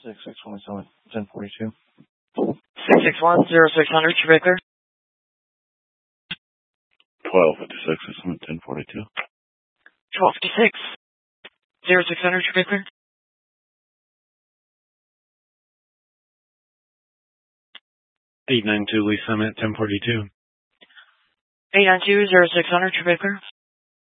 661 Summit, 1042. 661-0600, Trickler. 1256 Summit, 1042. 1256-0600, Trickler. 892 Lee Summit, 1042. 892-0600, Trickler.